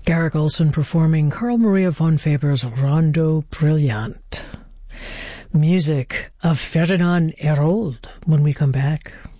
Garrick Olson performing Carl Maria von Weber's Rondo Brilliant. Music of Ferdinand Hérold when we come back.